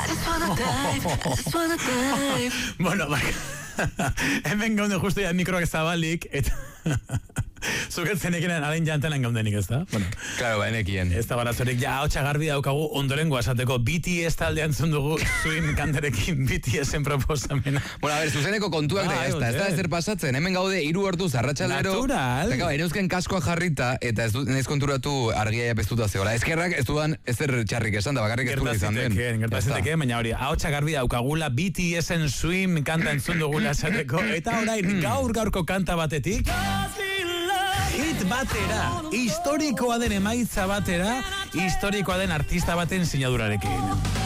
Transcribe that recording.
Bueno, hemen gaude justu ya mikroak zabalik, eta... Zuketzen ekenen alain jantanan gaundenik, ez da? Bueno, claro, bainekien. Ez da barazorik, ja, hotxa garbi daukagu ondorengo esateko BTS taldean zundugu zuin kanterekin BTS-en proposamena. Bueno, a ver, zuzeneko kontuak da, ez da ezer pasatzen, hemen gaude 3 orduz arratsaldero. Natural. Eta, eneuzken kaskoa jarrita, eta ez naiz konturatu argia piztuta zegoela. Eskerrak ez dudan ezer txarrik esan, da bakarrik ez duela izan den. Gertaziteke, baina hori, ahotsa garbi daukagula BTS-en swim kanta entzun dugula esateko, eta orain gaurko kanta batetik... Hit batera, historikoa den emaitza batera, historikoa den artista baten sinadurarekin.